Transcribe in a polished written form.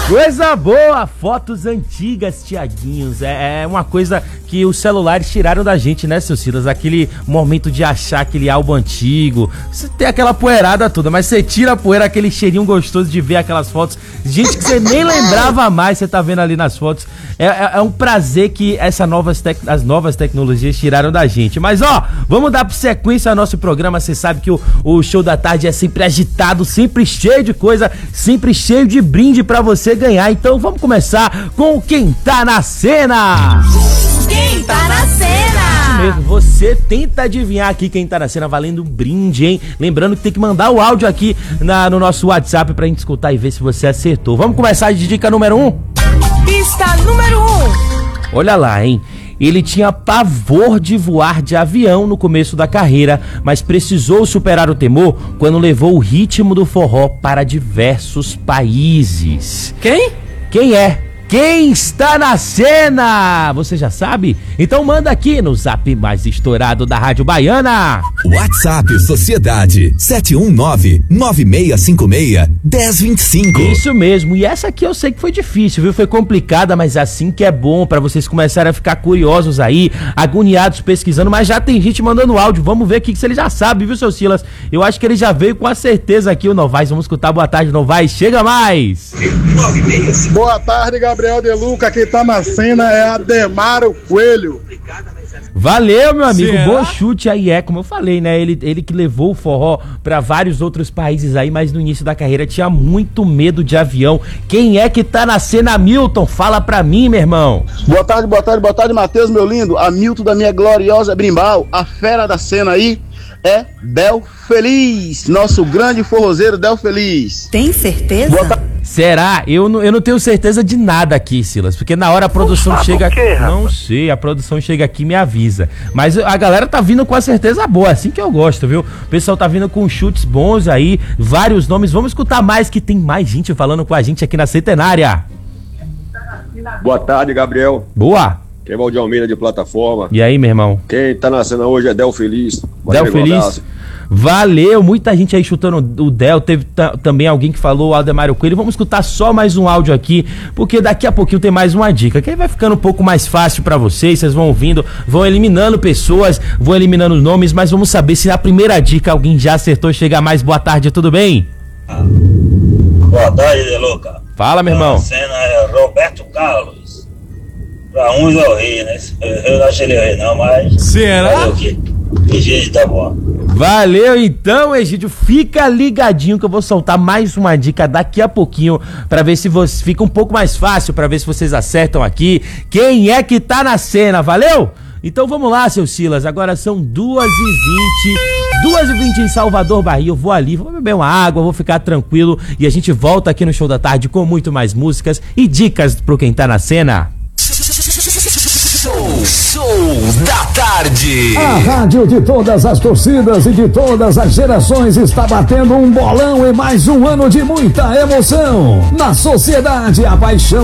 Coisa boa, fotos antigas, Tiaguinhos. É uma coisa que os celulares tiraram da gente, né, seu Silas? Aquele momento de achar aquele álbum antigo. Você tem aquela poeirada toda, mas você tira a poeira, aquele cheirinho gostoso de ver aquelas fotos. Gente que você nem lembrava mais, você tá vendo ali nas fotos. É um prazer que as novas tecnologias tiraram da gente. Mas, ó, vamos dar sequência ao nosso programa. Você sabe que o Show da Tarde é sempre agitado, sempre cheio de coisa, sempre cheio de brinde pra você ganhar. Então vamos começar com Quem Tá na Cena. Quem tá na cena? Mesmo, você tenta adivinhar aqui quem tá na cena, valendo um brinde, hein? Lembrando que tem que mandar o áudio aqui no nosso WhatsApp pra gente escutar e ver se você acertou. Vamos começar de dica número 1? Pista número 1. Olha lá, hein? Ele tinha pavor de voar de avião no começo da carreira, mas precisou superar o temor quando levou o ritmo do forró para diversos países. Quem? Quem é? Quem está na cena? Você já sabe? Então manda aqui no zap mais estourado da Rádio Baiana. WhatsApp Sociedade 719-9656-1025. Isso mesmo, e essa aqui eu sei que foi difícil, viu? Foi complicada, mas assim que é bom pra vocês começarem a ficar curiosos aí, agoniados pesquisando, mas já tem gente mandando áudio. Vamos ver aqui se ele já sabe, viu, seu Silas? Eu acho que ele já veio com a certeza aqui, o Novaes. Vamos escutar. Boa tarde, Novaes. Chega mais! Boa tarde, Gabriel De Luca. Quem tá na cena é Ademaro Coelho. Valeu, meu amigo. Será? Bom chute aí, como eu falei, né? Ele que levou o forró pra vários outros países aí, mas no início da carreira tinha muito medo de avião. Quem é que tá na cena, Milton? Fala pra mim, meu irmão. Boa tarde, Matheus, meu lindo. Hamilton da minha gloriosa Brimbal. A fera da cena aí é Del Feliz, nosso grande forrozeiro Del Feliz. Tem certeza? Boa tarde. Será? Eu não tenho certeza de nada aqui, Silas, porque na hora a produção chega aqui. Não sei, a produção chega aqui e me avisa. Mas a galera tá vindo com a certeza boa, assim que eu gosto, viu? O pessoal tá vindo com chutes bons aí, vários nomes. Vamos escutar mais, que tem mais gente falando com a gente aqui na Centenária. Boa tarde, Gabriel. Boa! Quem é Valdir Almeida de Plataforma. E aí, meu irmão? Quem tá na cena hoje é Del Feliz. Del Feliz? Valeu, muita gente aí chutando o Del. Teve também alguém que falou o Ademaro Coelho. Vamos escutar só mais um áudio aqui, porque daqui a pouquinho tem mais uma dica, que aí vai ficando um pouco mais fácil pra vocês. Vocês vão ouvindo, vão eliminando pessoas, vão eliminando nomes, mas vamos saber se na primeira dica alguém já acertou. Chega mais. Boa tarde, tudo bem? Boa tarde, De Luca. Fala, meu irmão. A cena é Roberto Carlos. Pra uns é o rei, né? Eu não achei ele rei não, mas... Será? Que jeito tá bom. Valeu então, Egídio, fica ligadinho que eu vou soltar mais uma dica daqui a pouquinho pra ver se você fica um pouco mais fácil, pra ver se vocês acertam aqui quem é que tá na cena, valeu? Então vamos lá, seu Silas, agora são 2h20 em Salvador, Bahia. Eu vou ali, vou beber uma água, vou ficar tranquilo e a gente volta aqui no Show da Tarde com muito mais músicas e dicas pro quem tá na cena. Show da Tarde. A rádio de todas as torcidas e de todas as gerações está batendo um bolão em mais um ano de muita emoção. Na Sociedade, a paixão